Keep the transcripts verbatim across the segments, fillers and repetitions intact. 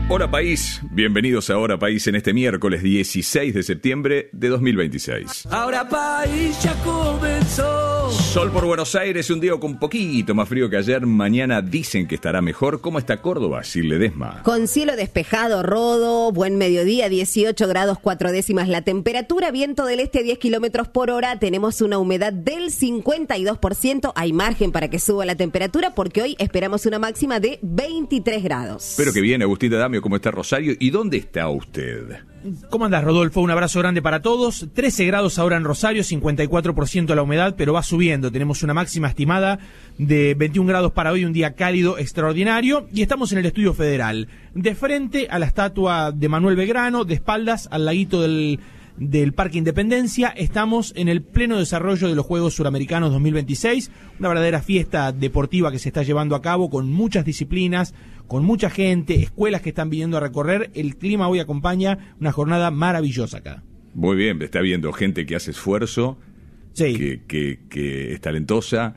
Hola país, bienvenidos a Hora País en este miércoles dieciséis de septiembre de dos mil veintiséis. Ahora País ya comenzó. Sol por Buenos Aires, un día con un poquito más frío que ayer. Mañana dicen que estará mejor. ¿Cómo está Córdoba, Sil Ledesma? Con cielo despejado, Rodo, buen mediodía, dieciocho grados cuatro décimas la temperatura, viento del este a diez kilómetros por hora, tenemos una humedad del cincuenta y dos por ciento, hay margen para que suba la temperatura porque hoy esperamos una máxima de veintitrés grados. Pero que bien, Agustín Damio, ¿cómo está Rosario? ¿Y dónde está usted? ¿Cómo andás, Rodolfo? Un abrazo grande para todos. trece grados ahora en Rosario, cincuenta y cuatro por ciento la humedad, pero va subiendo. Tenemos una máxima estimada de veintiún grados para hoy, un día cálido extraordinario. Y estamos en el Estudio Federal, de frente a la estatua de Manuel Belgrano, de espaldas al laguito del... del Parque Independencia. Estamos en el pleno desarrollo de los Juegos Suramericanos dos mil veintiséis, una verdadera fiesta deportiva que se está llevando a cabo con muchas disciplinas, con mucha gente, escuelas que están viniendo a recorrer. El clima hoy acompaña una jornada maravillosa acá. Muy bien, está viendo gente que hace esfuerzo, sí. que, que, que es talentosa.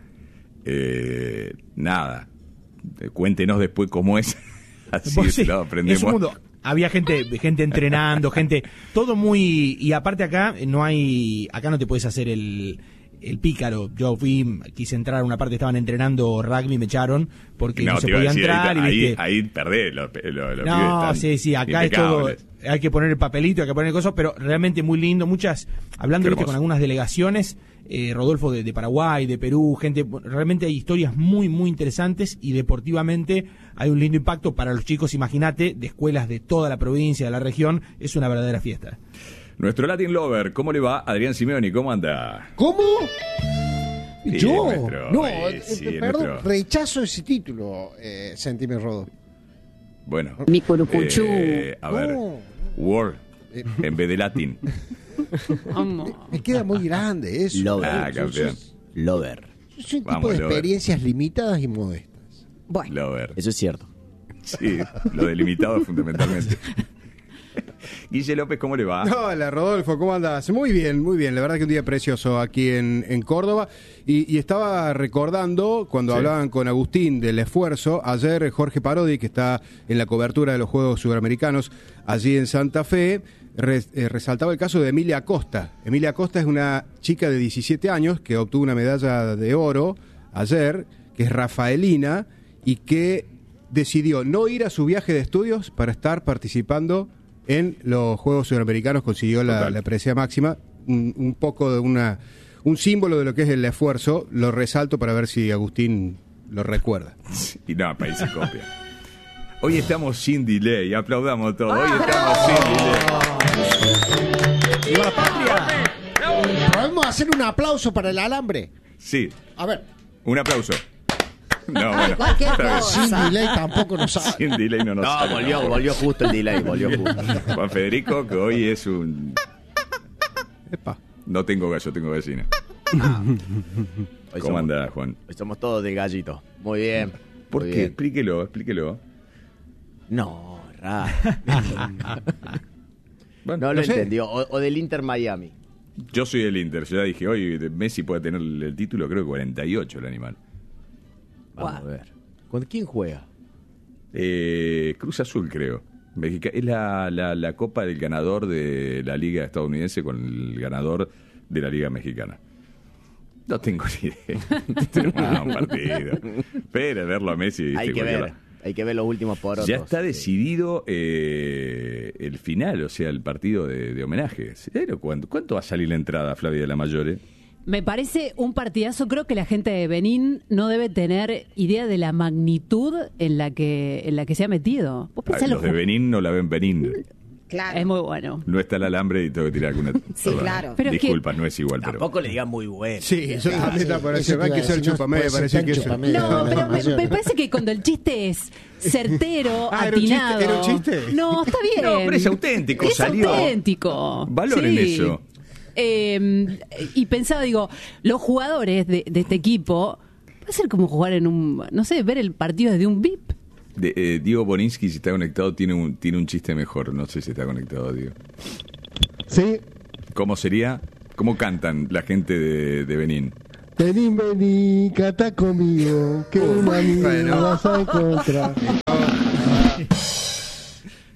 Eh, nada, cuéntenos después cómo es. Así Pues sí, lo aprendemos. Es un mundo. Había gente, gente entrenando, gente, todo muy, y aparte acá no hay, acá no te puedes hacer el, el pícaro. Yo fui, quise entrar a una parte, estaban entrenando rugby, me echaron, porque no, no se podía decir, entrar. Ahí, y ahí, ahí perdés, los lo, lo no, sí, sí, acá es todo, hay que poner el papelito, hay que poner cosas, pero realmente muy lindo, muchas, hablando ¿viste? Con algunas delegaciones, eh, Rodolfo de, de Paraguay, de Perú, gente, realmente hay historias muy, muy interesantes y deportivamente hay un lindo impacto para los chicos, imagínate, de escuelas de toda la provincia, de la región, es una verdadera fiesta. Nuestro Latin Lover, ¿cómo le va? Adrián Simeoni, ¿cómo anda? ¿Cómo? Sí, ¿Yo? nuestro, no, eh, sí, eh, perdón, nuestro... rechazo ese título, eh, Sentime Rodo. Bueno. Mi curucuchú. Eh, a ver, no. Word, en vez de Latin. me, me queda muy grande eso. Lover. Ah, campeón. Lover. Es un Vamos, tipo de Lover. experiencias limitadas y modestas. Bueno. Lover. Eso es cierto. Sí, lo delimitado fundamentalmente. Guille López, ¿cómo le va? Hola, Rodolfo, ¿cómo andás? Muy bien, muy bien. La verdad que un día precioso aquí en, en Córdoba. Y, y estaba recordando, cuando sí. hablaban con Agustín del esfuerzo, ayer Jorge Parodi, que está en la cobertura de los Juegos Suramericanos allí en Santa Fe, res, eh, resaltaba el caso de Emilia Acosta. Emilia Acosta es una chica de diecisiete años que obtuvo una medalla de oro ayer, que es rafaelina, y que decidió no ir a su viaje de estudios para estar participando en los Juegos Suramericanos, consiguió la, la presea máxima, un, un poco de una un símbolo de lo que es el esfuerzo, lo resalto para ver si Agustín lo recuerda. Y no, país se copia. Hoy estamos sin delay, aplaudamos todos, hoy estamos sin delay. ¡Viva la patria! ¿Podemos hacer un aplauso para el alambre? Sí. A ver. Un aplauso. No, bueno, cualquier cosa. Sin delay tampoco nos sale. Sin delay no nos No, sale. volvió, volvió justo el delay, volvió justo. Juan Federico, que hoy es un... Epa. No tengo gallo, tengo gallina. Hoy ¿Cómo somos, andás, Juan? Hoy somos todos de gallito. Muy bien. ¿Por muy qué? bien. Explíquelo, explíquelo. No, raro. Bueno, No lo no sé. entendió. O, o del Inter Miami. Yo soy del Inter, yo ya dije, hoy Messi puede tener el título, creo que cuarenta y ocho el animal. Vamos Wow. a ver. ¿Con quién juega? Eh, Cruz Azul, creo. Mexica- es la, la, la copa del ganador de la liga estadounidense con el ganador de la liga mexicana. No tengo ni idea. Ah, un partido. Pero verlo a Messi. ¿viste? Hay que Cualquier- ver. Hay que ver los últimos porotos. Ya está Sí. decidido eh, el final, o sea, el partido de, de homenaje. ¿Pero cuánto, ¿Cuánto va a salir la entrada, Flavia de la Mayore? Me parece un partidazo. Creo que la gente de Benín no debe tener idea de la magnitud en la que en la que se ha metido. ¿Vos pensás Ay, los lo de Benín no la ven Benín. Claro. Es muy bueno. No está el alambre y tengo que tirar alguna. Sí, Perdón. claro. Pero es que- Disculpa, no es igual, pero. Tampoco le digan muy bueno. Sí, eso también está por Eso eso. te Hay iba que a ser decir, no chupamé, puede ser parece tan que eso. chupamé. No, pero me, Mayor. me parece que cuando el chiste es certero, Ah, ¿era un chiste? atinado. ¿Era un chiste? No, está bien. No, pero es auténtico, Es salió. auténtico. Valoren Sí. eso. Eh, y pensaba, digo, los jugadores de, de este equipo, va a ser como jugar en un, no sé, ver el partido desde un V I P. De, eh, Diego Boninsky, si está conectado, tiene un, tiene un chiste mejor. No sé si está conectado, Diego. Sí, ¿Cómo sería? ¿Cómo cantan la gente de, de Benín? vení, vení, cata conmigo, que un amigo Bueno. vas a encontrar.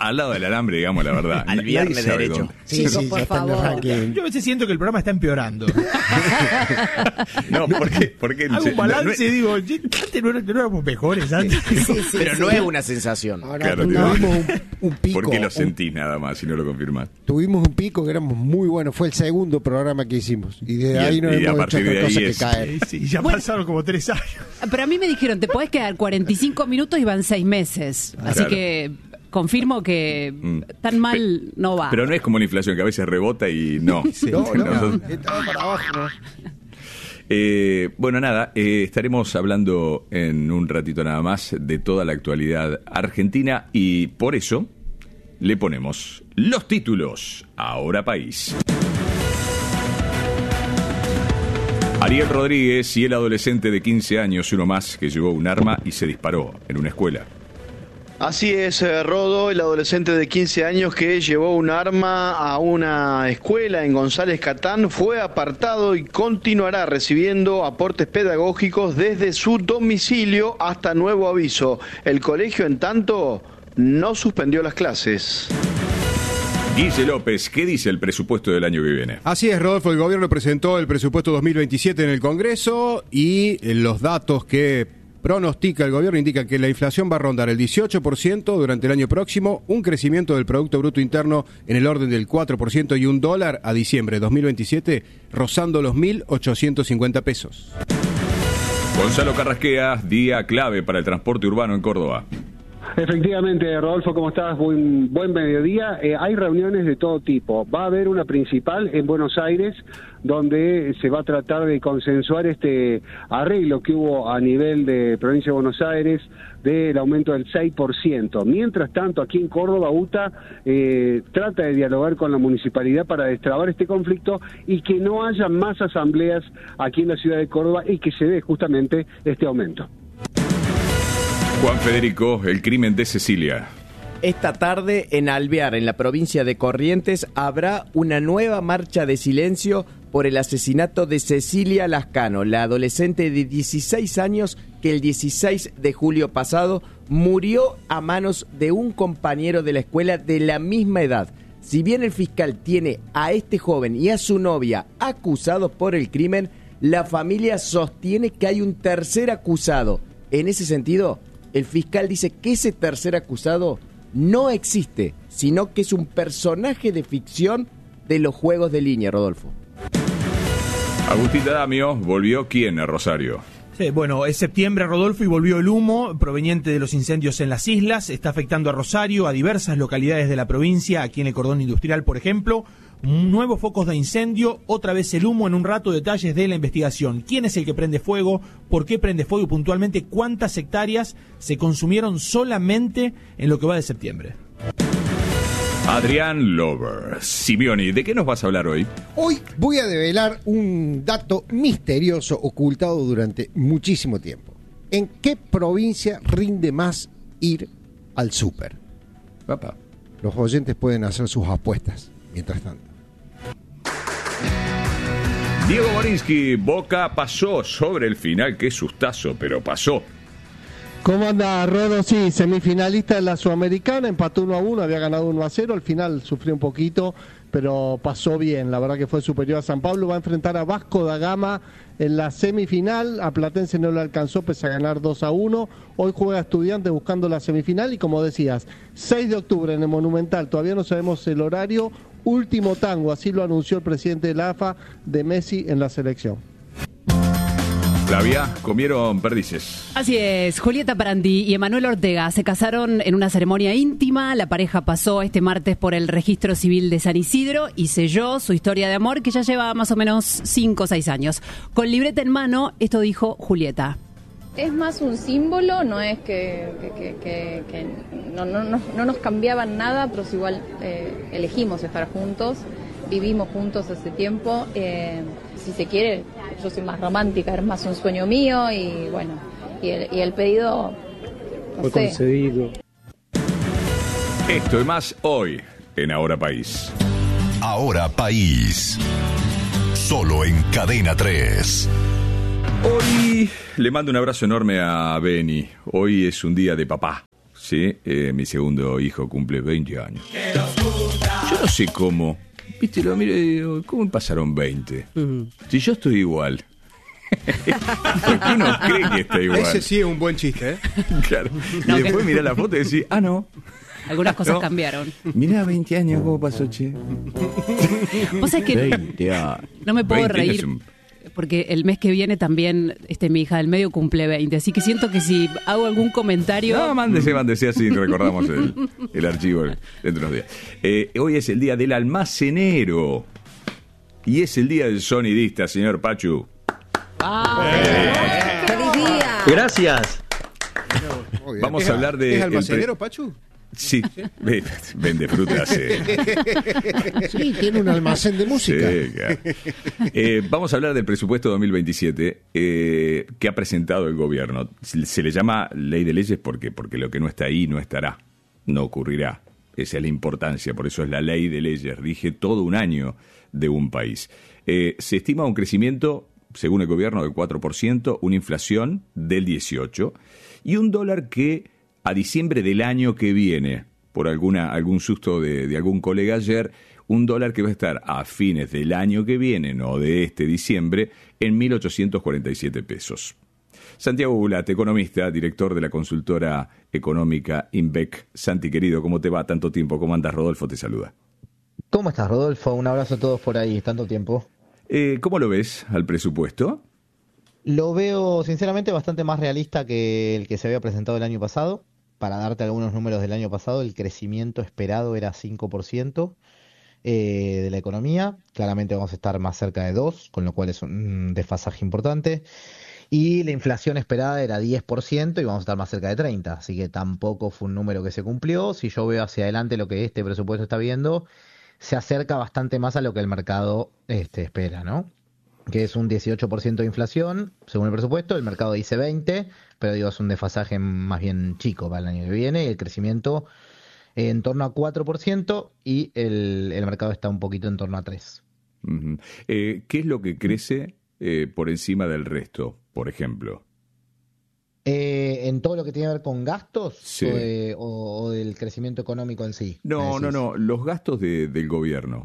al lado del alambre, digamos la verdad. Al viernes Nadie sabe derecho. dónde. Chicos, por ya está en el favor. ranking. Yo a veces siento que el programa está empeorando. No, ¿por qué? Porque Hago un balance y digo, "Che, antes no, era- no éramos mejores antes. Sí, sí, Pero sí. no es una sensación. Ahora Claro que tuvimos no. un, un pico. ¿Por qué lo un- sentís nada más si no lo confirmás? Tuvimos un pico que éramos muy buenos. Fue el segundo programa que hicimos. Y de Y ahí el- no y a hemos hecho partir de otra cosa ahí que es- caer. Sí, sí, ya Bueno. pasaron como tres años. Pero a mí me dijeron, te podés quedar cuarenta y cinco minutos y van seis meses. Así Claro. que confirmo que Mm. tan mal no va. Pero no es como la inflación, que a veces rebota y no. No, no, Nosotros- estaba para abajo. ¿no? Eh, bueno, nada, eh, estaremos hablando en un ratito nada más de toda la actualidad argentina y por eso le ponemos los títulos Ahora País. Ariel Rodríguez y el adolescente de quince años, uno más, que llevó un arma y se disparó en una escuela. Así es, eh, Rodo, el adolescente de quince años que llevó un arma a una escuela en González Catán fue apartado y continuará recibiendo aportes pedagógicos desde su domicilio hasta nuevo aviso. El colegio, en tanto, no suspendió las clases. Guille López, ¿qué dice el presupuesto del año que viene? Así es, Rodolfo, el gobierno presentó el presupuesto dos mil veintisiete en el Congreso y eh, los datos que pronostica el gobierno indican que la inflación va a rondar el dieciocho por ciento durante el año próximo, un crecimiento del Producto Bruto Interno en el orden del cuatro por ciento y un dólar a diciembre de dos mil veintisiete rozando los mil ochocientos cincuenta pesos. Gonzalo Carrasquea, día clave para el transporte urbano en Córdoba. Efectivamente, Rodolfo, ¿cómo estás? Buen, buen mediodía. Eh, hay reuniones de todo tipo. Va a haber una principal en Buenos Aires donde se va a tratar de consensuar este arreglo que hubo a nivel de provincia de Buenos Aires del aumento del seis por ciento. Mientras tanto, aquí en Córdoba, UTA eh, trata de dialogar con la municipalidad para destrabar este conflicto y que no haya más asambleas aquí en la ciudad de Córdoba y que se dé justamente este aumento. Juan Federico, el crimen de Cecilia. Esta tarde en Alvear, en la provincia de Corrientes, habrá una nueva marcha de silencio por el asesinato de Cecilia Lascano, la adolescente de dieciséis años que el dieciséis de julio pasado murió a manos de un compañero de la escuela de la misma edad. Si bien el fiscal tiene a este joven y a su novia acusados por el crimen, la familia sostiene que hay un tercer acusado. En ese sentido, el fiscal dice que ese tercer acusado no existe, sino que es un personaje de ficción de los juegos de línea, Rodolfo. Agustín Damio, ¿volvió quién a Rosario? Sí, bueno, es septiembre, Rodolfo, y volvió el humo proveniente de los incendios en las islas. Está afectando a Rosario, a diversas localidades de la provincia, aquí en el cordón industrial, por ejemplo. Nuevos focos de incendio, otra vez el humo. En un rato, detalles de la investigación. ¿Quién es el que prende fuego? ¿Por qué prende fuego? Y puntualmente, ¿cuántas hectáreas se consumieron solamente en lo que va de septiembre? Adrián Lover. Simeoni, ¿de qué nos vas a hablar hoy? Hoy voy a develar un dato misterioso ocultado durante muchísimo tiempo. ¿En qué provincia rinde más ir al súper? Papá. Los oyentes pueden hacer sus apuestas mientras tanto. Diego Borinsky, Boca pasó sobre el final, qué sustazo, pero pasó. ¿Cómo anda, Rodo? Sí, semifinalista de la Sudamericana, empató uno a uno, había ganado uno a cero, al final sufrió un poquito, pero pasó bien, la verdad que fue superior a San Pablo, va a enfrentar a Vasco da Gama en la semifinal, a Platense no le alcanzó pese a ganar dos a uno, hoy juega Estudiantes buscando la semifinal y como decías, seis de octubre en el Monumental, todavía no sabemos el horario, último tango, así lo anunció el presidente de la A F A de Messi en la selección. Flavia, comieron perdices. Así es, Julieta Parandi y Emanuel Ortega se casaron en una ceremonia íntima. La pareja pasó este martes por el registro civil de San Isidro y selló su historia de amor que ya lleva más o menos cinco o seis años. Con libreta en mano, esto dijo Julieta. Es más un símbolo, no es que, que, que, que, que no, no, no, no nos cambiaban nada, pero igual eh, elegimos estar juntos, vivimos juntos hace tiempo. Eh, si se quiere, yo soy más romántica, es más un sueño mío y bueno, y el, y el pedido no fue sé. concedido. Esto y más hoy en Ahora País. Ahora País. Solo en Cadena tres. Hoy le mando un abrazo enorme a Beni. Hoy es un día de papá. ¿sí? Eh, mi segundo hijo cumple veinte años. Yo no sé cómo. Viste, lo miro y digo, ¿cómo pasaron veinte? Uh-huh. Si yo estoy igual. ¿Por qué no cree que está igual? Ese sí es un buen chiste, ¿eh? Claro. Y no, después mirá la foto y decís, ah, no. Algunas cosas no. cambiaron. Mirá, veinte años, ¿cómo pasó, che? Vos sabés que veinte años. No me puedo reír. Un... Porque el mes que viene también este, mi hija del medio cumple veinte, así que siento que si hago algún comentario... No, mándese, mándese, así recordamos el, el archivo dentro de unos días. Eh, hoy es el día del almacenero y es el día del sonidista, señor Pachu. ¡Ah! Eh. ¡Feliz día! Gracias. Vamos a hablar de... ¿Es almacenero, pre... Pachu? Sí, vende frutas. Eh. Sí, tiene un almacén de música. Sí, claro. eh, vamos a hablar del presupuesto dos mil veintisiete eh, que ha presentado el gobierno. Se, se le llama ley de leyes porque, porque lo que no está ahí no estará, no ocurrirá. Esa es la importancia, por eso es la ley de leyes, rige todo un año de un país. Eh, se estima un crecimiento, según el gobierno, del cuatro por ciento, una inflación del dieciocho por ciento y un dólar que a diciembre del año que viene, por alguna algún susto de, de algún colega ayer, un dólar que va a estar a fines del año que viene, no de este diciembre, en mil ochocientos cuarenta y siete pesos. Santiago Bulat, economista, director de la consultora económica Inbec. Santi, querido, ¿cómo te va? Tanto tiempo. ¿Cómo andas? Rodolfo te saluda. ¿Cómo estás, Rodolfo? Un abrazo a todos por ahí, tanto tiempo. Eh, ¿Cómo lo ves al presupuesto? Lo veo, sinceramente, bastante más realista que el que se había presentado el año pasado. Para darte algunos números del año pasado, el crecimiento esperado era cinco por ciento eh, de la economía. Claramente vamos a estar más cerca de dos, con lo cual es un desfasaje importante. Y la inflación esperada era diez por ciento y vamos a estar más cerca de treinta. Así que tampoco fue un número que se cumplió. Si yo veo hacia adelante lo que este presupuesto está viendo, se acerca bastante más a lo que el mercado este, espera, ¿no? Que es un dieciocho por ciento de inflación, según el presupuesto, el mercado dice veinte, pero digo, es un desfasaje más bien chico para el año que viene, y el crecimiento en torno a cuatro por ciento y el, el mercado está un poquito en torno a tres por ciento. Uh-huh. Eh, ¿Qué es lo que crece eh, por encima del resto, por ejemplo? Eh, ¿En todo lo que tiene que ver con gastos sí. o, de, o, o del crecimiento económico en sí? No, no, no, los gastos de, del gobierno.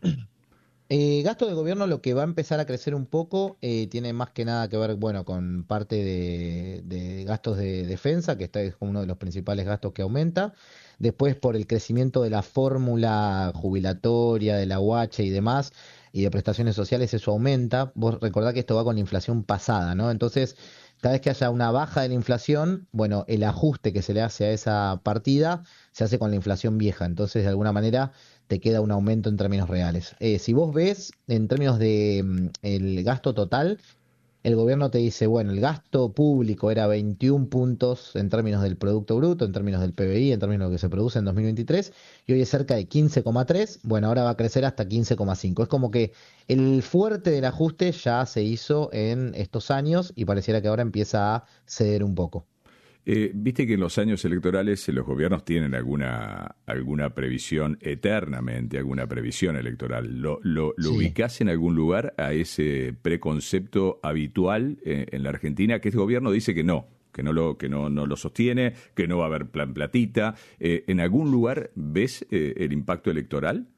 Eh, gasto de gobierno, lo que va a empezar a crecer un poco eh, tiene más que nada que ver, bueno, con parte de, de gastos de defensa, que está es uno de los principales gastos que aumenta. Después, por el crecimiento de la fórmula jubilatoria, de la U H y demás, y de prestaciones sociales, eso aumenta. Vos recordá que esto va con la inflación pasada, ¿no? Entonces, cada vez que haya una baja de la inflación, bueno, el ajuste que se le hace a esa partida se hace con la inflación vieja. Entonces, de alguna manera, te queda un aumento en términos reales. Eh, si vos ves, en términos de mm, el gasto total, el gobierno te dice, bueno, el gasto público era veintiún puntos en términos del Producto Bruto, en términos del P B I, en términos de lo que se produce en dos mil veintitrés, y hoy es cerca de quince coma tres, bueno, ahora va a crecer hasta quince coma cinco. Es como que el fuerte del ajuste ya se hizo en estos años y pareciera que ahora empieza a ceder un poco. Eh, Viste que en los años electorales eh, los gobiernos tienen alguna alguna previsión eternamente, alguna previsión electoral. ¿Lo, lo, lo Sí. ubicás en algún lugar a ese preconcepto habitual eh, en la Argentina? Que este gobierno dice que no, que no lo que no, no lo sostiene, que no va a haber plan platita. Eh, ¿En algún lugar ves eh, el impacto electoral?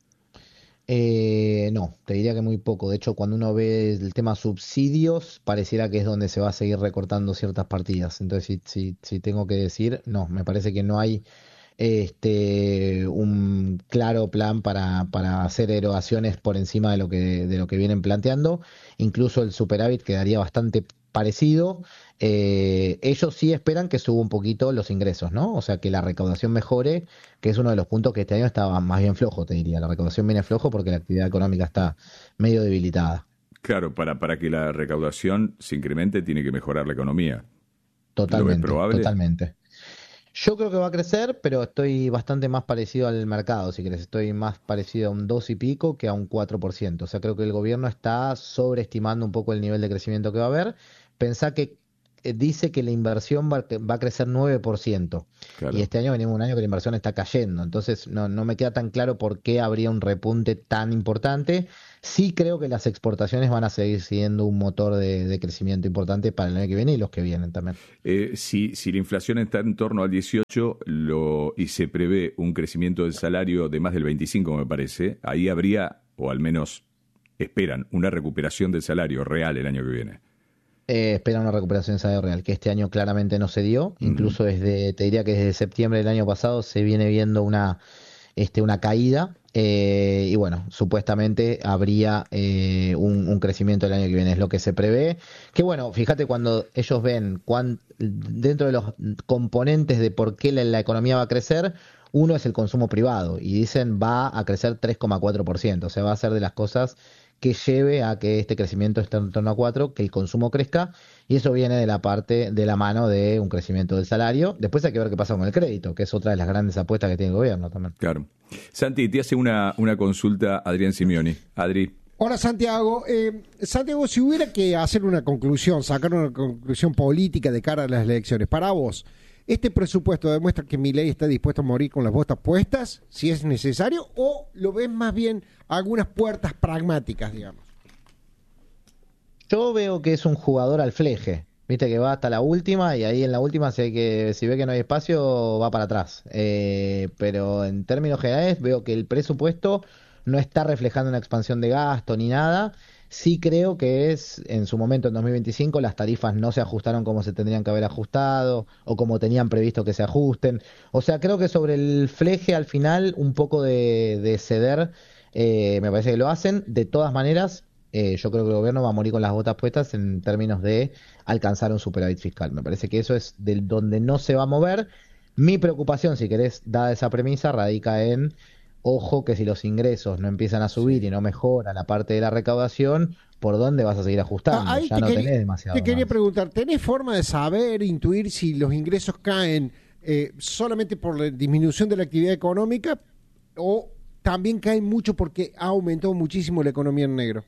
Eh, no, te diría que muy poco. De hecho, cuando uno ve el tema subsidios, pareciera que es donde se va a seguir recortando ciertas partidas. Entonces, si, si, si tengo que decir, no, me parece que no hay este un claro plan para, para hacer erogaciones por encima de lo que, de lo que vienen planteando. Incluso el superávit quedaría bastante parecido. Eh, ellos sí esperan que suba un poquito los ingresos, ¿no? O sea, que la recaudación mejore, que es uno de los puntos que este año estaba más bien flojo, te diría. La recaudación viene flojo porque la actividad económica está medio debilitada. Claro, para, para que la recaudación se incremente tiene que mejorar la economía. Totalmente, ¿Lo ves probable? totalmente. Yo creo que va a crecer, pero estoy bastante más parecido al mercado, si querés. Estoy más parecido a un dos y pico que a un cuatro por ciento. O sea, creo que el gobierno está sobreestimando un poco el nivel de crecimiento que va a haber. Pensá que eh, dice que la inversión va, va a crecer nueve por ciento. Claro. Y este año venimos un año que la inversión está cayendo. Entonces no, no me queda tan claro por qué habría un repunte tan importante. Sí creo que las exportaciones van a seguir siendo un motor de, de crecimiento importante para el año que viene y los que vienen también. Eh, si, si la inflación está en torno al dieciocho lo, y se prevé un crecimiento del salario de más del veinticinco, me parece, ahí habría, o al menos esperan, una recuperación del salario real el año que viene. Eh, espera una recuperación del salario real, que este año claramente no se dio. Uh-huh. Incluso desde, te diría que desde septiembre del año pasado se viene viendo una, este, una caída. Eh, y bueno, supuestamente habría eh, un, un crecimiento el año que viene, es lo que se prevé. Que bueno, fíjate cuando ellos ven cuán, dentro de los componentes de por qué la, la economía va a crecer, uno es el consumo privado y dicen va a crecer tres coma cuatro por ciento, o sea, va a ser de las cosas que lleve a que este crecimiento esté en torno a cuatro, que el consumo crezca, y eso viene de la parte de la mano de un crecimiento del salario. Después hay que ver qué pasa con el crédito, que es otra de las grandes apuestas que tiene el gobierno también. Claro. Santi, te hace una, una consulta Adrián Simeoni. Adri. Hola Santiago. Eh, Santiago, si hubiera que hacer una conclusión, sacar una conclusión política de cara a las elecciones, para vos, ¿este presupuesto demuestra que Milei está dispuesto a morir con las botas puestas, si es necesario, o lo ves más bien algunas puertas pragmáticas, digamos? Yo veo que es un jugador al fleje, viste que va hasta la última y ahí en la última si, hay que, si ve que no hay espacio va para atrás. Eh, pero en términos generales veo que el presupuesto no está reflejando una expansión de gasto ni nada. Sí creo que es, en su momento, en dos mil veinticinco, las tarifas no se ajustaron como se tendrían que haber ajustado o como tenían previsto que se ajusten. O sea, creo que sobre el fleje, al final, un poco de, de ceder, eh, me parece que lo hacen. De todas maneras, eh, yo creo que el gobierno va a morir con las botas puestas en términos de alcanzar un superávit fiscal. Me parece que eso es de donde no se va a mover. Mi preocupación, si querés, dada esa premisa, radica en... Ojo que si los ingresos no empiezan a subir y no mejora la parte de la recaudación, ¿por dónde vas a seguir ajustando? Ah, ya no quería, tenés demasiado. Te quería más. preguntar, ¿tenés forma de saber, intuir si los ingresos caen eh, solamente por la disminución de la actividad económica o también caen mucho porque ha aumentado muchísimo la economía en negro?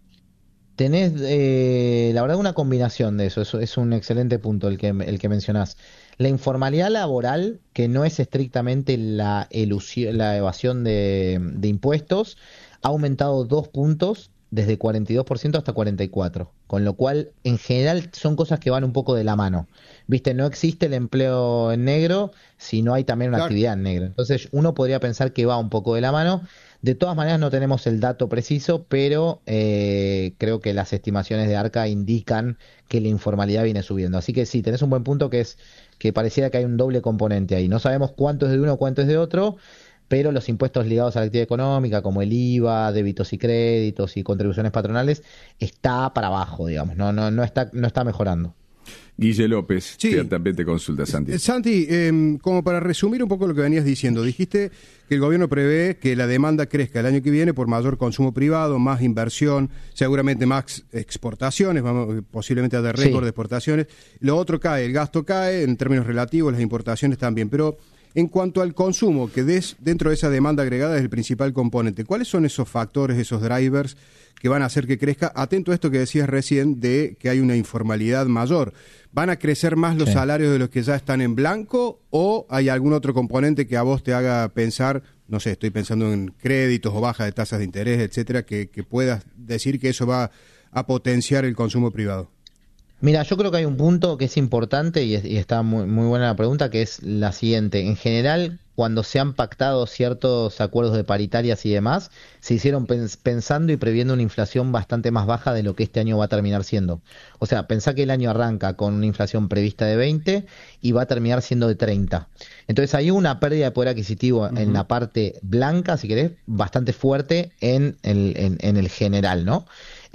Tenés, eh, la verdad, una combinación de eso. Eso es un excelente punto el que, el que mencionás. La informalidad laboral, que no es estrictamente la, elusión, la evasión de, de impuestos, ha aumentado dos puntos desde cuarenta y dos por ciento hasta cuarenta y cuatro por ciento. Con lo cual, en general, son cosas que van un poco de la mano. Viste, no existe el empleo en negro si no hay también una claro. actividad en negro. Entonces, uno podría pensar que va un poco de la mano. De todas maneras, no tenemos el dato preciso, pero eh, creo que las estimaciones de ARCA indican que la informalidad viene subiendo. Así que sí, tenés un buen punto que es que pareciera que hay un doble componente ahí. No sabemos cuánto es de uno, cuánto es de otro, pero los impuestos ligados a la actividad económica, como el I V A, débitos y créditos y contribuciones patronales, está para abajo, digamos, no, no, no está, no está mejorando. Guille López, sí. que también te consulta, Santi. Santi, eh, como para resumir un poco lo que venías diciendo, dijiste que el gobierno prevé que la demanda crezca el año que viene por mayor consumo privado, más inversión, seguramente más exportaciones, vamos, posiblemente haya récord sí. de exportaciones. Lo otro cae, el gasto cae, en términos relativos, las importaciones también, pero en cuanto al consumo, que des, dentro de esa demanda agregada es el principal componente, ¿cuáles son esos factores, esos drivers que van a hacer que crezca? Atento a esto que decías recién de que hay una informalidad mayor. ¿Van a crecer más los sí. salarios de los que ya están en blanco o hay algún otro componente que a vos te haga pensar, no sé, estoy pensando en créditos o baja de tasas de interés, etcétera, que, que puedas decir que eso va a potenciar el consumo privado? Mira, yo creo que hay un punto que es importante y, es, y está muy, muy buena la pregunta, que es la siguiente. En general, cuando se han pactado ciertos acuerdos de paritarias y demás, se hicieron pens- pensando y previendo una inflación bastante más baja de lo que este año va a terminar siendo. O sea, pensá que el año arranca con una inflación prevista de veinte y va a terminar siendo de treinta. Entonces hay una pérdida de poder adquisitivo uh-huh. en la parte blanca, si querés, bastante fuerte en el, en, en el general, ¿no?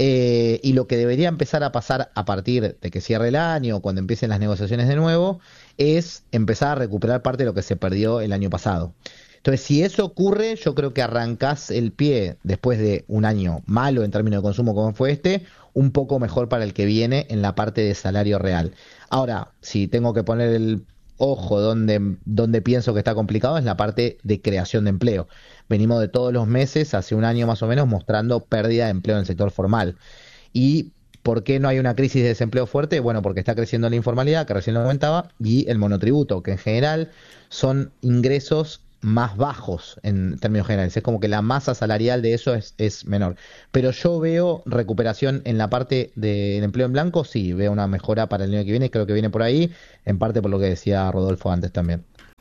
Eh, y lo que debería empezar a pasar a partir de que cierre el año, cuando empiecen las negociaciones de nuevo, es empezar a recuperar parte de lo que se perdió el año pasado. Entonces, si eso ocurre, yo creo que arrancás el pie después de un año malo en términos de consumo como fue este, un poco mejor para el que viene en la parte de salario real. Ahora, si tengo que poner el ojo donde, donde pienso que está complicado es la parte de creación de empleo. Venimos de todos los meses, hace un año más o menos, mostrando pérdida de empleo en el sector formal. Y ¿Por qué no hay una crisis de desempleo fuerte? Bueno, porque está creciendo la informalidad, que recién lo comentaba, y el monotributo, que en general son ingresos más bajos en términos generales. Es como que la masa salarial de eso es, es menor. Pero yo veo recuperación en la parte del empleo en blanco, sí, veo una mejora para el año que viene, creo que viene por ahí, en parte por lo que decía Rodolfo antes también.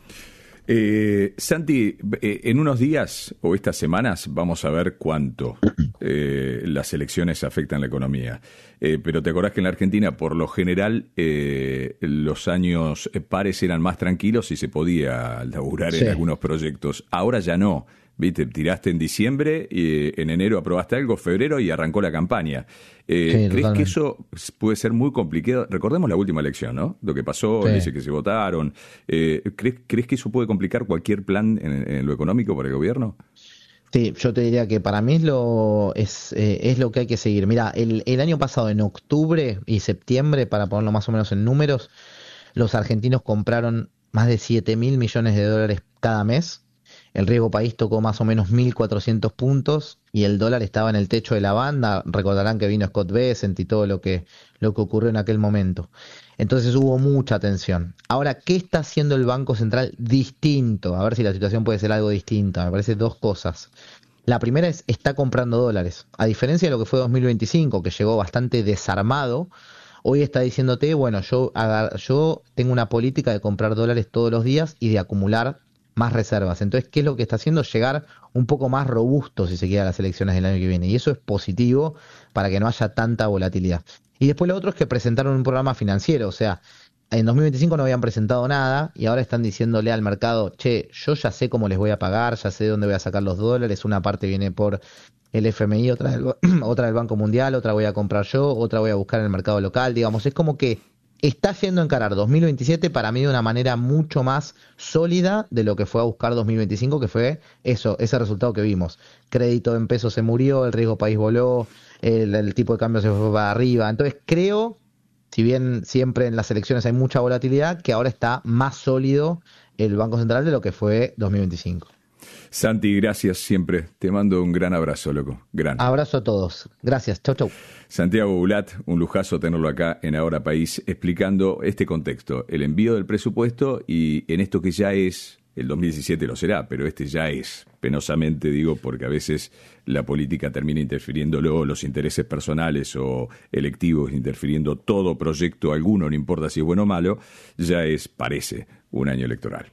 Eh, Santi, eh, en unos días o estas semanas vamos a ver cuánto eh, las elecciones afectan la economía. Eh, pero te acordás que en la Argentina, por lo general, eh, los años pares eran más tranquilos y se podía laburar sí. en algunos proyectos. Ahora ya no. Viste, tiraste en diciembre, y en enero aprobaste algo, febrero y arrancó la campaña. Eh, sí, ¿Crees totalmente. que eso puede ser muy complicado? Recordemos la última elección, ¿no? Lo que pasó, sí. dice que se votaron. Eh, ¿crees, ¿Crees que eso puede complicar cualquier plan en, en lo económico para el gobierno? Sí, yo te diría que para mí es lo es, eh, es lo que hay que seguir. Mira, el, el año pasado, en octubre y septiembre, para ponerlo más o menos en números, los argentinos compraron más de siete mil millones de dólares cada mes. El riesgo país tocó más o menos mil cuatrocientos puntos y el dólar estaba en el techo de la banda. Recordarán que vino Scott Bessent y todo lo que, lo que ocurrió en aquel momento. Entonces hubo mucha tensión. Ahora, ¿qué está haciendo el Banco Central distinto? A ver si la situación puede ser algo distinta. Me parece dos cosas. La primera es, está comprando dólares. A diferencia de lo que fue dos mil veinticinco, que llegó bastante desarmado, hoy está diciéndote, bueno, yo, yo tengo una política de comprar dólares todos los días y de acumular más reservas. Entonces, ¿qué es lo que está haciendo? Llegar un poco más robusto, si se quiere, a las elecciones del año que viene. Y eso es positivo para que no haya tanta volatilidad. Y después lo otro es que presentaron un programa financiero. O sea, en dos mil veinticinco no habían presentado nada y ahora están diciéndole al mercado, che, yo ya sé cómo les voy a pagar, ya sé de dónde voy a sacar los dólares. Una parte viene por el F M I, otra del, otra del Banco Mundial, otra voy a comprar yo, otra voy a buscar en el mercado local. Digamos, es como que está yendo a encarar dos mil veintisiete para mí de una manera mucho más sólida de lo que fue a buscar dos mil veinticinco, que fue eso, ese resultado que vimos. Crédito en pesos se murió, el riesgo país voló, el, el tipo de cambio se fue para arriba. Entonces creo, si bien siempre en las elecciones hay mucha volatilidad, que ahora está más sólido el Banco Central de lo que fue dos mil veinticinco. Santi, gracias siempre. Te mando un gran abrazo, loco. Gran. Abrazo a todos. Gracias. Chau, chau. Santiago Bulat, un lujazo tenerlo acá en Ahora País, explicando este contexto, el envío del presupuesto y en esto que ya es, el dos mil diecisiete lo será, pero este ya es, penosamente digo, porque a veces la política termina interfiriéndolo, los intereses personales o electivos interfiriendo todo proyecto alguno, no importa si es bueno o malo, ya es, parece, un año electoral.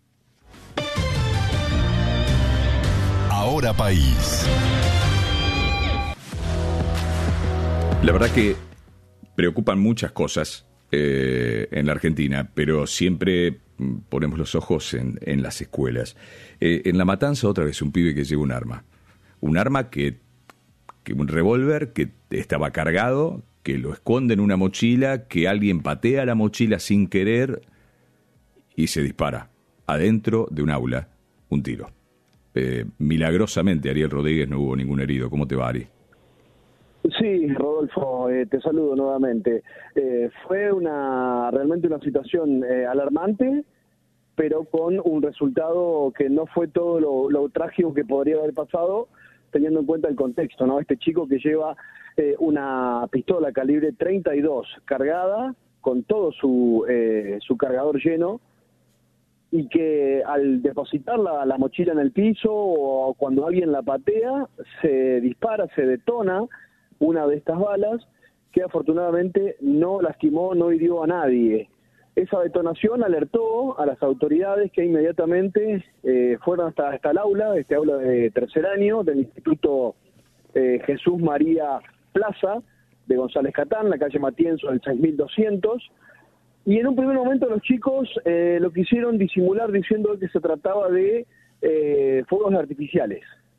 Ahora País. La verdad que preocupan muchas cosas eh, en la Argentina, pero siempre ponemos los ojos en, en las escuelas. Eh, en La Matanza, otra vez, un pibe que lleva un arma. Un arma que, que un revólver que estaba cargado, que lo esconde en una mochila, que alguien patea la mochila sin querer y se dispara adentro de un aula, un tiro. Eh, milagrosamente, Ariel Rodríguez, no hubo ningún herido. ¿Cómo te va, Ari? Sí, Rodolfo, eh, te saludo nuevamente. Eh, fue una realmente una situación eh, alarmante, pero con un resultado que no fue todo lo, lo trágico que podría haber pasado, teniendo en cuenta el contexto, ¿no? Este chico que lleva eh, una pistola calibre treinta y dos cargada, con todo su, eh, su cargador lleno, y que al depositar la, la mochila en el piso o cuando alguien la patea, se dispara, se detona una de estas balas, que afortunadamente no lastimó, no hirió a nadie. Esa detonación alertó a las autoridades, que inmediatamente eh, fueron hasta, hasta el aula, este aula de tercer año del Instituto eh, Jesús María Plaza de González Catán, la calle Matienzo del seis mil doscientos, y en un primer momento los chicos eh, lo quisieron disimular diciendo que se trataba de eh, fuegos artificiales.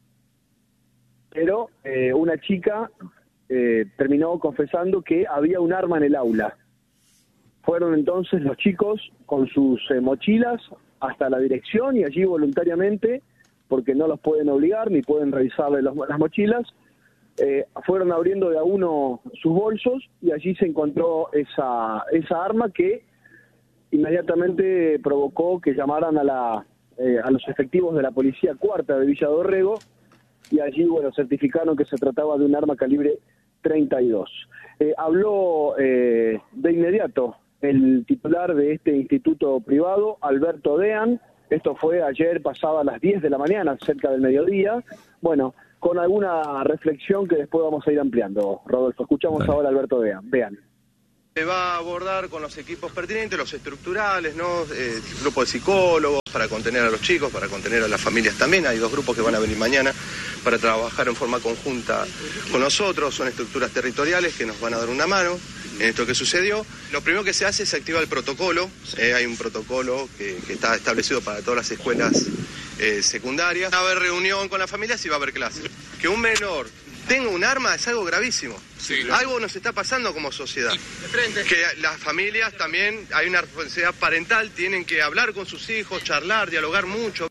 Pero eh, una chica eh, terminó confesando que había un arma en el aula. Fueron entonces los chicos con sus eh, mochilas hasta la dirección y allí voluntariamente, porque no los pueden obligar ni pueden revisarle los, las mochilas, Eh, fueron abriendo de a uno sus bolsos y allí se encontró esa esa arma que inmediatamente provocó que llamaran a la eh, a los efectivos de la Policía Cuarta de Villa Dorrego, y allí, bueno, certificaron que se trataba de un arma calibre treinta y dos. Eh, habló eh, de inmediato el titular de este instituto privado, Alberto Dean. Esto fue ayer pasado a las diez de la mañana, cerca del mediodía. Bueno, con alguna reflexión que después vamos a ir ampliando. Rodolfo, escuchamos Dale. ahora a Alberto Dean. Vean. Se va a abordar con los equipos pertinentes, los estructurales, ¿no? Eh, grupo de psicólogos para contener a los chicos, para contener a las familias también. Hay dos grupos que van a venir mañana para trabajar en forma conjunta con nosotros. Son estructuras territoriales que nos van a dar una mano en esto que sucedió. Lo primero que se hace es activar el protocolo. Eh, hay un protocolo que, que está establecido para todas las escuelas eh, secundarias. Va a haber reunión con las familias y va a haber clases. Que un menor tenga un arma es algo gravísimo. Sí, claro. Algo nos está pasando como sociedad. Que las familias también, hay una responsabilidad parental, tienen que hablar con sus hijos, charlar, dialogar mucho.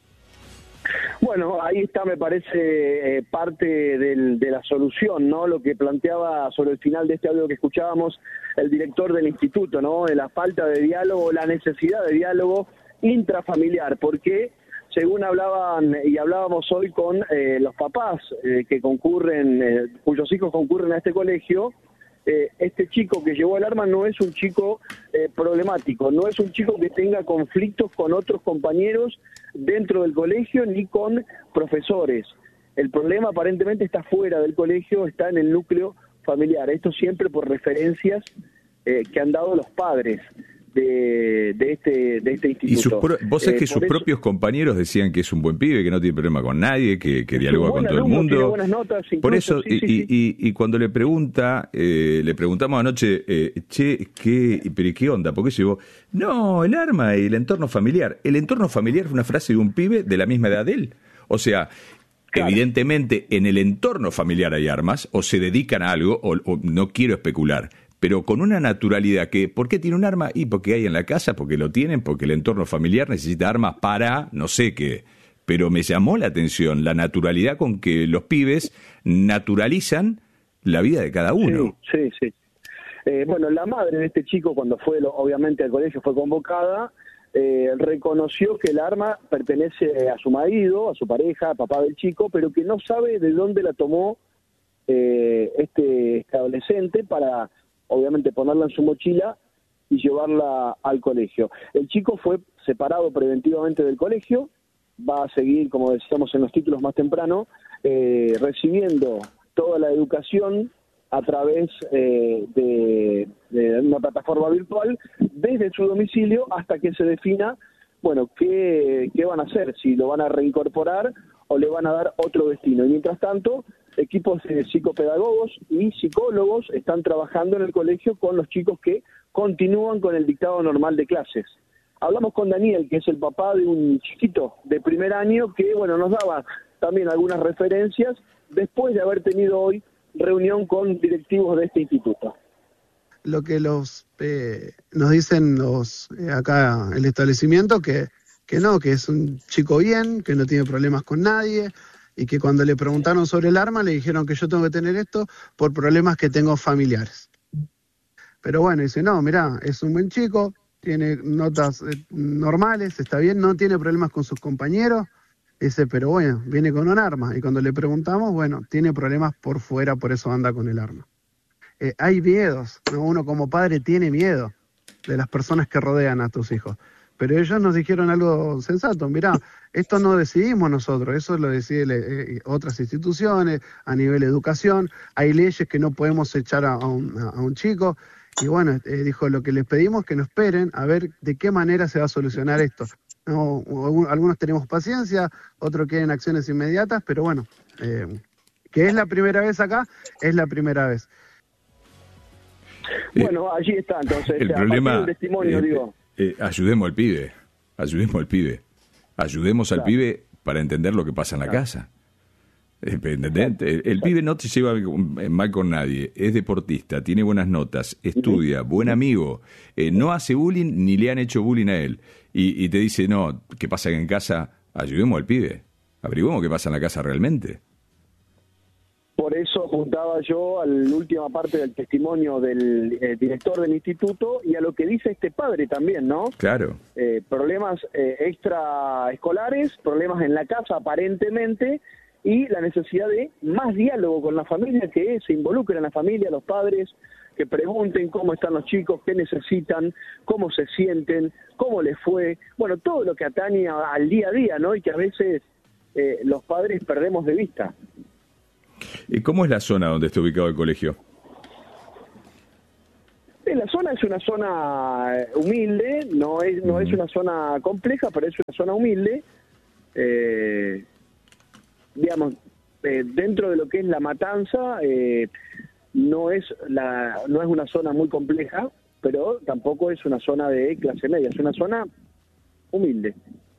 Bueno, ahí está, me parece, eh, parte del, de la solución, ¿no? Lo que planteaba sobre el final de este audio que escuchábamos el director del instituto, ¿no? De la falta de diálogo, la necesidad de diálogo intrafamiliar, porque según hablaban y hablábamos hoy con eh, los papás eh, que concurren, eh, cuyos hijos concurren a este colegio, eh, este chico que llevó el arma no es un chico eh, problemático, no es un chico que tenga conflictos con otros compañeros dentro del colegio ni con profesores. El problema aparentemente está fuera del colegio, está en el núcleo familiar. Esto siempre por referencias eh, que han dado los padres de, de este de este instituto. Y sus pro, vos sabés eh, que sus eso, propios compañeros decían que es un buen pibe, que no tiene problema con nadie, que, que dialoga con todo alumno, el mundo. Tiene buenas notas, incluso, por eso, sí, y, sí, y, sí. Y, y cuando le pregunta, eh, le preguntamos anoche, eh, che, ¿qué, pero qué onda? ¿Por qué llevó? No, el arma y el entorno familiar. El entorno familiar es una frase de un pibe de la misma edad de él. O sea, claro, evidentemente en el entorno familiar hay armas, o se dedican a algo, o, o no quiero especular, pero con una naturalidad que, ¿por qué tiene un arma? Y porque hay en la casa, porque lo tienen, porque el entorno familiar necesita armas para no sé qué. Pero me llamó la atención la naturalidad con que los pibes naturalizan la vida de cada uno. Sí, sí, sí. Eh, bueno, la madre de este chico, cuando fue, lo, obviamente, al colegio, fue convocada, eh, reconoció que el arma pertenece a su marido, a su pareja, papá del chico, pero que no sabe de dónde la tomó eh, este, este adolescente para, obviamente, ponerla en su mochila y llevarla al colegio. El chico fue separado preventivamente del colegio, va a seguir, como decíamos en los títulos más temprano, eh, recibiendo toda la educación a través eh, de, de una plataforma virtual desde su domicilio hasta que se defina, bueno, qué, qué van a hacer, si lo van a reincorporar o le van a dar otro destino. Y mientras tanto, equipos de psicopedagogos y psicólogos están trabajando en el colegio con los chicos que continúan con el dictado normal de clases. Hablamos con Daniel, que es el papá de un chiquito de primer año que, bueno, nos daba también algunas referencias después de haber tenido hoy reunión con directivos de este instituto. Lo que los eh, nos dicen los eh, acá el establecimiento que, que no, que es un chico bien, que no tiene problemas con nadie, y que cuando le preguntaron sobre el arma le dijeron que yo tengo que tener esto por problemas que tengo familiares. Pero bueno, dice, no, mirá, es un buen chico, tiene notas eh, normales, está bien, no tiene problemas con sus compañeros. Dice, pero bueno, viene con un arma. Y cuando le preguntamos, bueno, tiene problemas por fuera, por eso anda con el arma. Eh, hay miedos, ¿no? Uno como padre tiene miedo de las personas que rodean a tus hijos. Pero ellos nos dijeron algo sensato. Mirá, esto no decidimos nosotros, eso lo deciden eh, otras instituciones, a nivel educación. Hay leyes que no podemos echar a un, a un chico. Y bueno, eh, dijo, lo que les pedimos es que nos esperen a ver de qué manera se va a solucionar esto. No, algunos tenemos paciencia, otros quieren acciones inmediatas, pero bueno, eh, que es la primera vez acá, es la primera vez. Bueno, allí está entonces. El problema, testimonio, eh, digo. Eh, ayudemos al pibe, ayudemos al pibe, ayudemos claro. al pibe para entender lo que pasa en la claro. casa. ¿Entendés? El, el pibe no te lleva mal con nadie, es deportista, tiene buenas notas, estudia, buen amigo, eh, no hace bullying ni le han hecho bullying a él. Y, y te dice, no, ¿qué pasa en casa? Ayudemos al pibe, averiguemos qué pasa en la casa realmente. Por eso apuntaba yo a la última parte del testimonio del eh, director del instituto y a lo que dice este padre también, ¿no? Claro. Eh, problemas eh, extraescolares, problemas en la casa aparentemente, y la necesidad de más diálogo con la familia, que se involucren a la familia, los padres, que pregunten cómo están los chicos, qué necesitan, cómo se sienten, cómo les fue, bueno, todo lo que atañe a- al día a día, ¿no? Y que a veces eh, los padres perdemos de vista. ¿Y cómo es la zona donde está ubicado el colegio? Eh, La zona es una zona eh, humilde, no es no es una zona compleja, pero es una zona humilde. Eh, digamos, eh, dentro de lo que es La Matanza, eh, no es la no es una zona muy compleja, pero tampoco es una zona de clase media, es una zona humilde.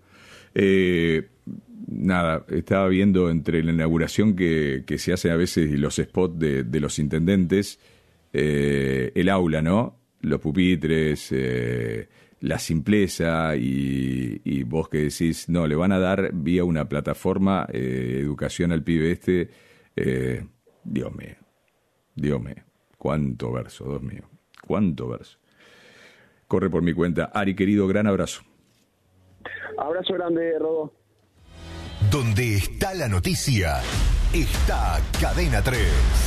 Eh, nada, estaba viendo entre la inauguración que, que se hace a veces y los spots de, de los intendentes, eh, el aula, ¿no? Los pupitres, eh, la simpleza y, y vos que decís, no, le van a dar vía una plataforma eh, educación al pibe este, eh, Dios mío, Dios mío, cuánto verso, Dios mío, cuánto verso. Corre por mi cuenta. Ari, querido, gran abrazo. Abrazo grande, Rodó. Donde está la noticia, está Cadena tres.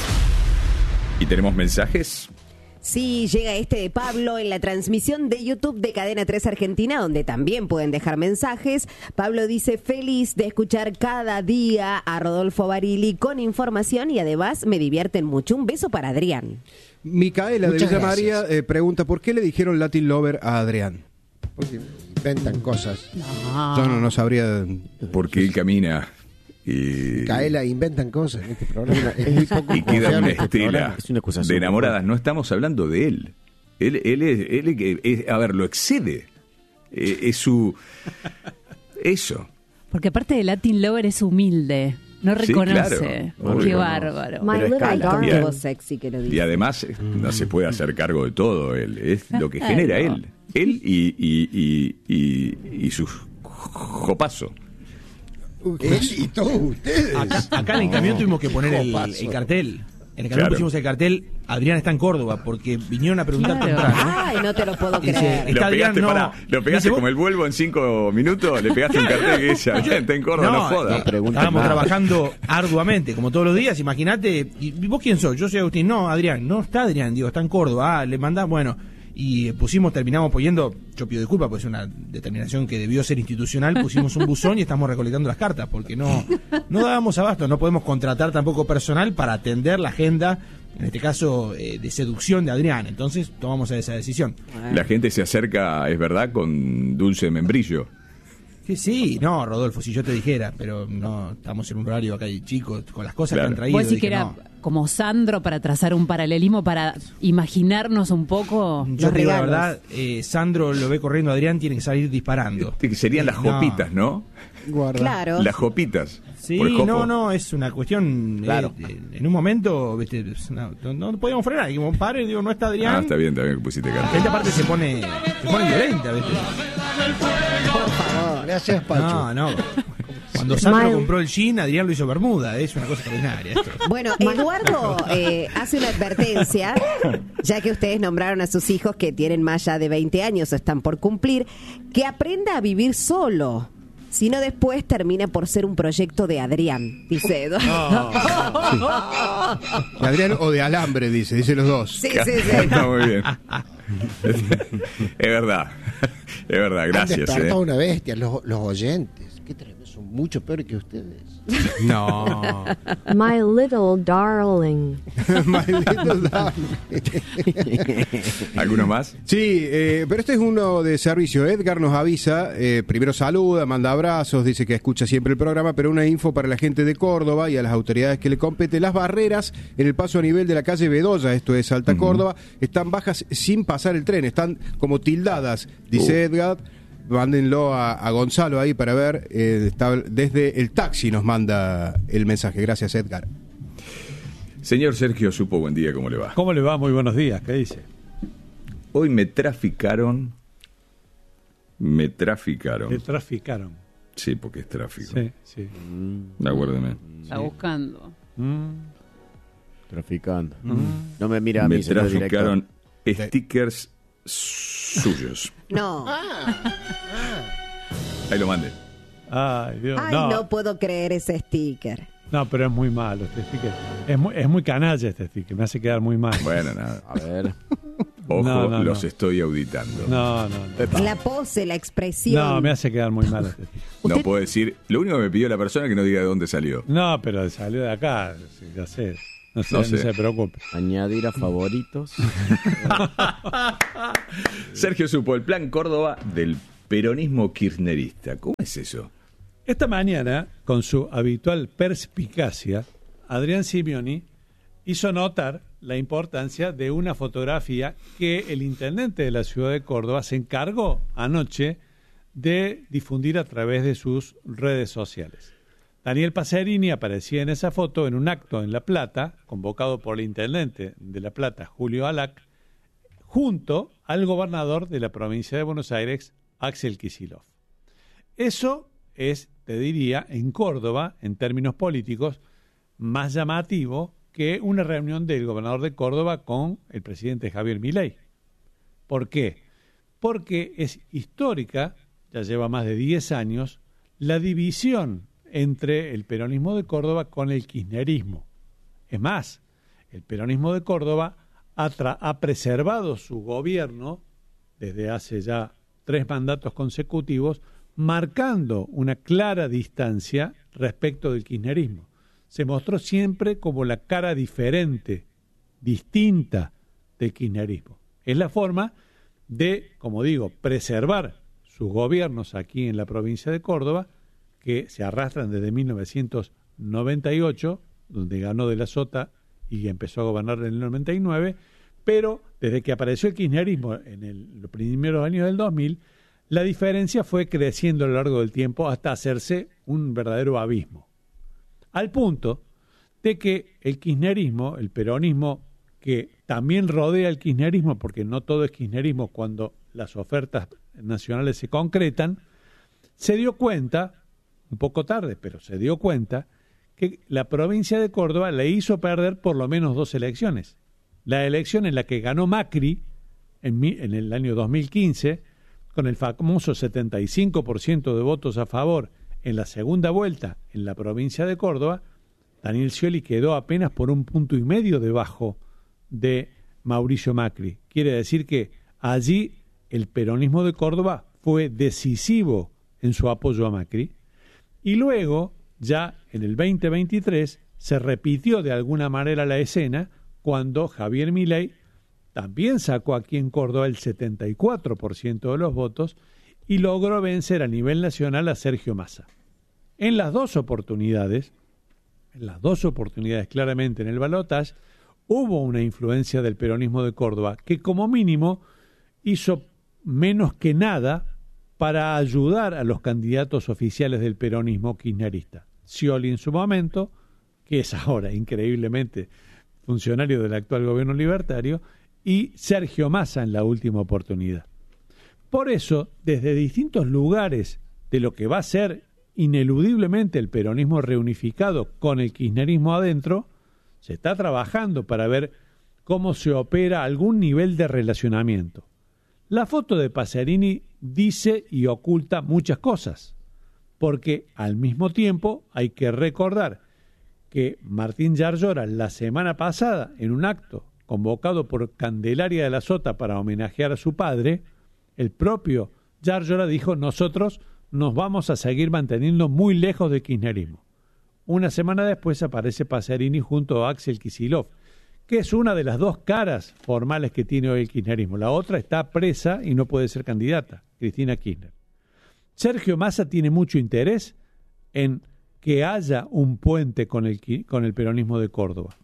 ¿Y tenemos mensajes? Sí, llega este de Pablo en la transmisión de YouTube de Cadena tres Argentina, donde también pueden dejar mensajes. Pablo dice, feliz de escuchar cada día a Rodolfo Barili con información y además me divierten mucho. Un beso para Adrián. Micaela de Muchas Villa gracias. María eh, pregunta, ¿por qué le dijeron Latin Lover a Adrián? Porque inventan cosas. Yo no, no sabría... Porque él camina y... Micaela, inventan cosas en este programa. Es muy poco y queda confiable una este estela programa. Es una acusación de enamoradas. No estamos hablando de él. Él, él, es, él es que- es- a ver, lo excede. Eh, es su... Eso. Porque aparte de Latin Lover es humilde. No Sí, reconoce. claro. No Qué reconoce. bárbaro. My Pero little escala darling también. was sexy que lo Y dice. además eh, no se puede hacer cargo de todo él. Es lo que genera él. Él y, y, y, y, y su jopazo. Él y todos ustedes. Acá, acá en el camión tuvimos que poner el, el cartel. En el camión Claro. pusimos el cartel, Adrián está en Córdoba, porque vinieron a preguntar Claro. temprano. Ay, no te lo puedo Dice, creer. Está Lo Adrián, pegaste, no. pará, lo pegaste Dice, como el vuelvo en cinco minutos, le pegaste un cartel que dice, "Adrián, está en Córdoba, no, joda. no preguntes Estábamos más. trabajando arduamente, como todos los días, imagínate. ¿Y vos quién sos? Yo soy Agustín. No, Adrián, no está Adrián, digo, está en Córdoba. Ah, le mandás, bueno. Y pusimos, terminamos poniendo, yo pido disculpas, porque es una determinación que debió ser institucional, pusimos un buzón y estamos recolectando las cartas, porque no, no dábamos abasto, no podemos contratar tampoco personal para atender la agenda, en este caso, eh, de seducción de Adrián. Entonces tomamos esa decisión. La gente se acerca, es verdad, con dulce membrillo. Sí, sí, no, Rodolfo, si yo te dijera, pero no, estamos en un horario acá hay chicos, con las cosas Claro. que han traído. Vos decís dije, que era no. como Sandro para trazar un paralelismo, para imaginarnos un poco. Yo Los te digo la regalos. verdad, eh, Sandro lo ve corriendo a Adrián, tiene que salir disparando. Que serían las No. jopitas, ¿no? Guarda. Claro. Las jopitas. Sí, por el jopo. no, no, es una cuestión. eh, Claro. eh, en un momento, viste, es una- no, no podíamos frenar. Dijimos, pare, digo, no está Adrián. Ah, está bien, está bien que pusiste La cartel. gente aparte se pone, se pone violenta, ¿viste? Por favor, gracias, Pacho. No, no. Cuando Sandro Mal. compró el jean, Adrián lo hizo Bermuda. Es una cosa extraordinaria esto. Bueno, Eduardo eh, hace una advertencia, ya que ustedes nombraron a sus hijos que tienen más ya de veinte años o están por cumplir, que aprenda a vivir solo. Si no, después termina por ser un proyecto de Adrián, dice Eduardo. De Adrián o de alambre, dice, dice los dos. Sí, sí, sí. Está muy bien. Es verdad. Es verdad, Han gracias. despertado eh. una bestia, los, los oyentes. Qué tremendo, son mucho peores que ustedes. No. My little darling. My little darling. ¿Alguno más? Sí, eh, pero este es uno de servicio. Edgar nos avisa, eh, primero saluda, manda abrazos, dice que escucha siempre el programa, pero una info para la gente de Córdoba y a las autoridades que le compete. Las barreras en el paso a nivel de la calle Bedoya, esto es Alta Córdoba, están bajas sin pasar el tren, están como tildadas, dice Uh. Edgar. Mándenlo a, a Gonzalo ahí para ver, eh, está, desde el taxi nos manda el mensaje. Gracias, Edgar. Señor Sergio Supo, buen día, ¿cómo le va? ¿Cómo le va? Muy buenos días, ¿qué dice? Hoy me traficaron. Me traficaron. Te traficaron. Sí, porque es tráfico. Sí, sí. Acuérdeme. Está buscando. Traficando. Mm. No me mira a Me mí, señor traficaron stickers suyos. No. Ahí lo mandé. Ay, Dios, Ay, no. puedo creer ese sticker. No, pero es muy malo este sticker. Es muy, es muy canalla este sticker, me hace quedar muy mal. Bueno, nada. A ver. Ojo, No, no, los no. estoy auditando. No, no, no. La pose, la expresión. No, me hace quedar muy mal este sticker. No puedo decir. Lo único que me pidió la persona es que no diga de dónde salió. No, pero salió de acá, sí, ya sé. No, sé, No no, sé. se preocupe. Añadir a favoritos. Sergio supo el plan Córdoba del peronismo kirchnerista. ¿Cómo es eso? Esta mañana, con su habitual perspicacia, Adrián Simeoni hizo notar la importancia de una fotografía que el intendente de la ciudad de Córdoba se encargó anoche de difundir a través de sus redes sociales. Daniel Pacerini aparecía en esa foto en un acto en La Plata, convocado por el intendente de La Plata, Julio Alac, junto al gobernador de la provincia de Buenos Aires, Axel Kicillof. Eso es, te diría, en Córdoba, en términos políticos, más llamativo que una reunión del gobernador de Córdoba con el presidente Javier Milei. ¿Por qué? Porque es histórica, ya lleva más de diez años, la división entre el peronismo de Córdoba con el kirchnerismo. Es más, el peronismo de Córdoba ha, tra- ha preservado su gobierno desde hace ya tres mandatos consecutivos, marcando una clara distancia respecto del kirchnerismo. Se mostró siempre como la cara diferente, distinta del kirchnerismo. Es la forma de, como digo, preservar sus gobiernos aquí en la provincia de Córdoba, que se arrastran desde mil novecientos noventa y ocho, donde ganó de la Sota y empezó a gobernar en el noventa y nueve, pero desde que apareció el kirchnerismo en el, los primeros años del dos mil, la diferencia fue creciendo a lo largo del tiempo hasta hacerse un verdadero abismo. Al punto de que el kirchnerismo, el peronismo, que también rodea el kirchnerismo, porque no todo es kirchnerismo cuando las ofertas nacionales se concretan, se dio cuenta, un poco tarde, pero se dio cuenta, que la provincia de Córdoba le hizo perder por lo menos dos elecciones. La elección en la que ganó Macri en, mi, en el año dos mil quince, con el famoso setenta y cinco por ciento de votos a favor en la segunda vuelta en la provincia de Córdoba, Daniel Scioli quedó apenas por un punto y medio debajo de Mauricio Macri. Quiere decir que allí el peronismo de Córdoba fue decisivo en su apoyo a Macri. Y luego, ya en el veinte veintitrés, se repitió de alguna manera la escena cuando Javier Milei también sacó aquí en Córdoba el setenta y cuatro por ciento de los votos y logró vencer a nivel nacional a Sergio Massa. En las dos oportunidades, en las dos oportunidades claramente en el balotaje, hubo una influencia del peronismo de Córdoba que como mínimo hizo menos que nada para ayudar a los candidatos oficiales del peronismo kirchnerista. Scioli en su momento, que es ahora increíblemente funcionario del actual gobierno libertario, y Sergio Massa en la última oportunidad. Por eso, desde distintos lugares de lo que va a ser ineludiblemente el peronismo reunificado con el kirchnerismo adentro, se está trabajando para ver cómo se opera algún nivel de relacionamiento. La foto de Pacerini dice y oculta muchas cosas, porque al mismo tiempo hay que recordar que Martín Yarlora la semana pasada, en un acto convocado por Candelaria de la Sota para homenajear a su padre, el propio Yarlora dijo: nosotros nos vamos a seguir manteniendo muy lejos del kirchnerismo. Una semana después aparece Pacerini junto a Axel Kicillof, que es una de las dos caras formales que tiene hoy el kirchnerismo. La otra está presa y no puede ser candidata, Cristina Kirchner. Sergio Massa tiene mucho interés en que haya un puente con el, con el peronismo de Córdoba.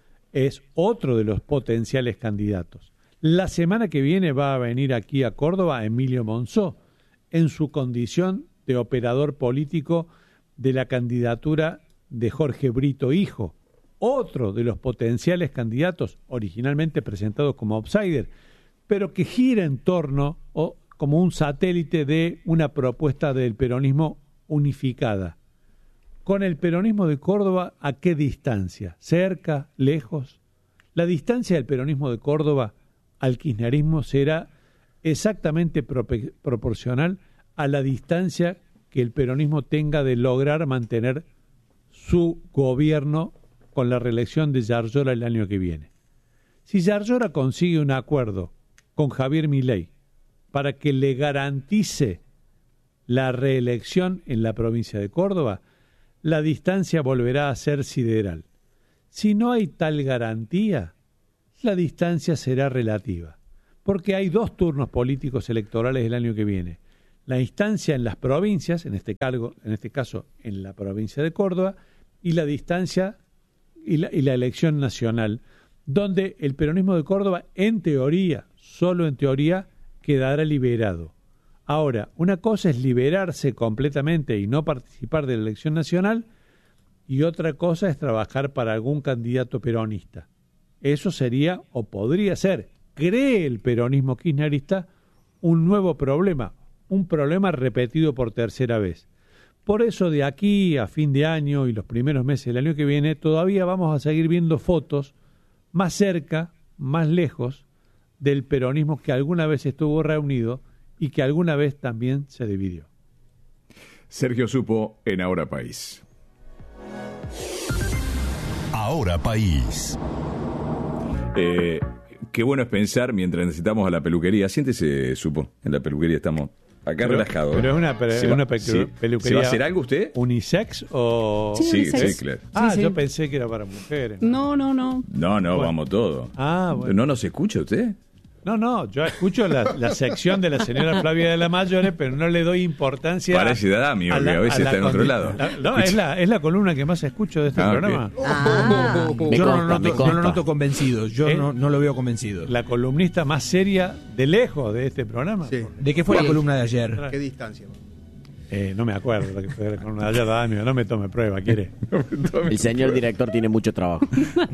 Es otro de los potenciales candidatos. La semana que viene va a venir aquí a Córdoba Emilio Monzó, en su condición de operador político de la candidatura de Jorge Brito Hijo, otro de los potenciales candidatos originalmente presentados como outsider, pero que gira en torno o como un satélite de una propuesta del peronismo unificada. Con el peronismo de Córdoba, ¿a qué distancia? ¿Cerca? ¿Lejos? La distancia del peronismo de Córdoba al kirchnerismo será exactamente pro- proporcional a la distancia que el peronismo tenga de lograr mantener su gobierno con la reelección de Yarlora el año que viene. Si Yarlora consigue un acuerdo con Javier Milei para que le garantice la reelección en la provincia de Córdoba, la distancia volverá a ser sideral. Si no hay tal garantía, la distancia será relativa, porque hay dos turnos políticos electorales el año que viene. La instancia en las provincias, en este, cargo, en este caso en la provincia de Córdoba, y la distancia y la, y la elección nacional, donde el peronismo de Córdoba, en teoría, solo en teoría, quedará liberado. Ahora, una cosa es liberarse completamente y no participar de la elección nacional, y otra cosa es trabajar para algún candidato peronista. Eso sería, o podría ser, cree el peronismo kirchnerista, un nuevo problema, un problema repetido por tercera vez. Por eso, de aquí a fin de año y los primeros meses del año que viene, todavía vamos a seguir viendo fotos más cerca, más lejos, del peronismo que alguna vez estuvo reunido y que alguna vez también se dividió. Sergio Supo en Ahora País. Ahora País. Eh, qué bueno es pensar mientras necesitamos a la peluquería. Siéntese, Supo, en la peluquería estamos acá Pero, relajados. pero es una, pe- ¿Se va- una pe- sí. peluquería. ¿Se va a hacer algo usted? ¿Unisex o...? Sí, Sí, unisex. sí, claro. Ah, Sí, sí. yo pensé que era para mujeres. No, no, no. No, no, Bueno. vamos todo. Ah, bueno. ¿No nos escucha usted? No, no, yo escucho la, la sección de la señora Flavia de la Mayore, pero no le doy importancia... Parece de Adamio, que a veces la está en otro condi- lado. la- no, es la, es la columna que más escucho de este Ah, ok. programa. Ah, Me Yo no, consta, lo me noto, no consta. lo noto convencido. Yo ¿Eh? no, no lo veo convencido. La columnista más seria de lejos de este programa. Sí. ¿De qué fue la Sí. columna de ayer? ¿Qué distancia? Eh, no me acuerdo lo que fue la columna de ayer de Adamio, no me tome prueba, ¿quiere? El señor director tiene mucho trabajo.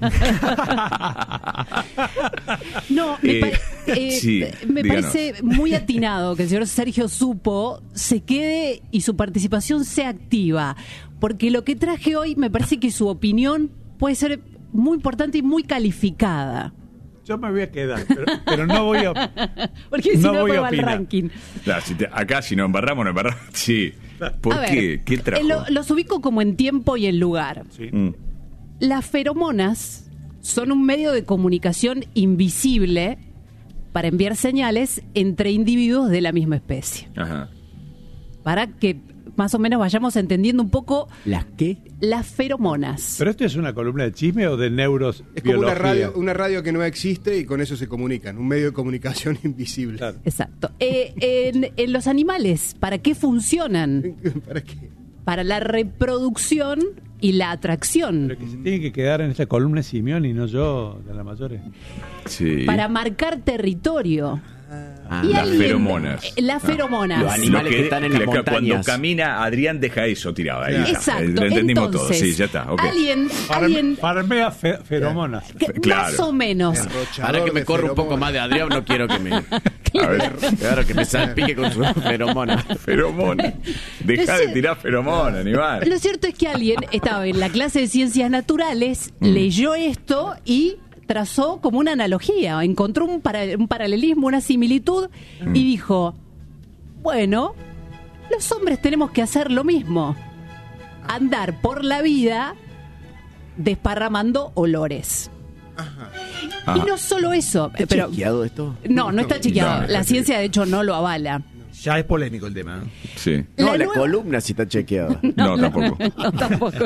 No, me, Eh, pa- eh, sí, me díganos. parece muy atinado que el señor Sergio Supo se quede y su participación sea activa, porque lo que traje hoy me parece que su opinión puede ser muy importante y muy calificada. Yo me voy a quedar, pero, pero no voy a... Porque si No no, voy a no va al opinar. ranking. Claro, si te- acá si nos embarramos, nos embarramos. Sí. ¿Por A qué? ver, ¿Qué trajo? eh, lo- los ubico como en tiempo y en lugar. Sí. Mm. Las feromonas son un medio de comunicación invisible para enviar señales entre individuos de la misma especie. Ajá. Para que más o menos vayamos entendiendo un poco ¿Las qué? las feromonas. ¿Pero esto es una columna de chisme o de neuros Es como una biología? radio, una radio que no existe y con eso se comunican. Un medio de comunicación invisible. Claro. Exacto. Eh, en, en los animales, ¿para qué funcionan? ¿Para qué? Para la reproducción y la atracción. Pero que se tiene que quedar en esta columna es Simeón y no yo, de la Mayore. Sí. Para marcar territorio. Ah, Y las alguien- feromonas. eh, Las feromonas. Los animales que están en las que Cuando montañas. camina, Adrián deja eso tirado. Ahí está. Exacto. Lo entendimos Entonces, todo. Sí, ya está. ok. Alguien, Farm- alguien Farmea fe- feromonas. que Claro. más o menos. Ahora que me de corre un poco feromonas. más de Adrián, no quiero que me. A ver, Claro, que me salpique con su feromona. feromona. Deja No de sé. tirar feromona, animal. Lo cierto es que alguien estaba en la clase de ciencias naturales, Mm. leyó esto y trazó como una analogía, encontró un, para- un paralelismo, una similitud Mm. y dijo, bueno, los hombres tenemos que hacer lo mismo, andar por la vida desparramando olores. Ajá. Y no solo eso, ¿Está pero chequeado esto? no, no está chequeado. No, no está La ciencia de hecho no lo avala. Ya es polémico el tema. Sí. No, La la, nueva- columna sí está chequeada. No, tampoco. No, tampoco.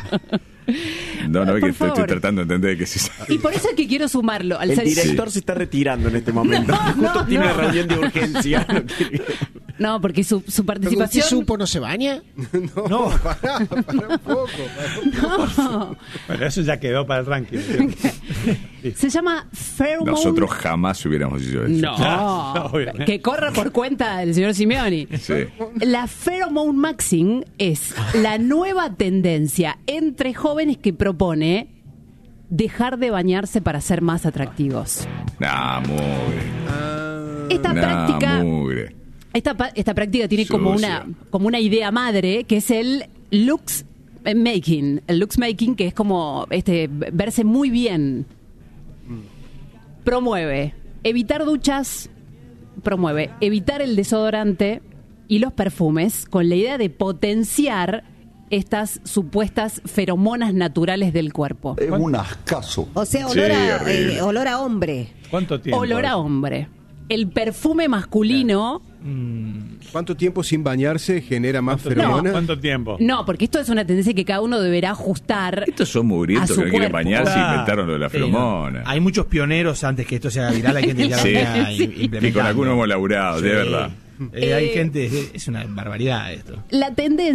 No, no, es Por que estoy, estoy favor. tratando de entender que sí. Y por eso es que quiero sumarlo al El ser- director se está retirando en este momento. No, Justo no, tiene no. reunión de urgencia. No quiere- No, porque su, su ¿Usted participación. supo no se baña? No, No. pará, pará un poco. pará un poco. No. Bueno, eso ya quedó para el ranking. Se llama Pheromone. Nosotros jamás hubiéramos hecho eso. No, No, obviamente. que corra por cuenta del señor Simeoni. Sí. La pheromone maxing es la nueva tendencia entre jóvenes que propone dejar de bañarse para ser más atractivos. Nah, mugre. Esta Nah, práctica, mugre. esta, pa- esta práctica tiene como Sucia. una, como una idea madre que es el looks making, el looks making que es como este verse muy bien. Promueve evitar duchas, promueve evitar el desodorante y los perfumes con la idea de potenciar estas supuestas feromonas naturales del cuerpo. Es un ascazo. O sea, Sí, olor, a, horrible. eh, olor a hombre. ¿Cuánto tiempo? Olor a hombre. El perfume masculino... ¿Cuánto tiempo sin bañarse genera más ¿Cuánto, feromonas? ¿Cuánto tiempo? No, porque esto es una tendencia que cada uno deberá ajustar. Estos son mugrientos a que su no quieren cuerpo. bañarse y Claro. inventaron lo de la Sí, feromona. Hay muchos pioneros antes que esto se haga viral. Hay gente que ya Sí. lo venía Sí. implementando. Que con algunos hemos laburado, de Sí. verdad. Eh, hay Eh, gente, es una barbaridad esto. La tendencia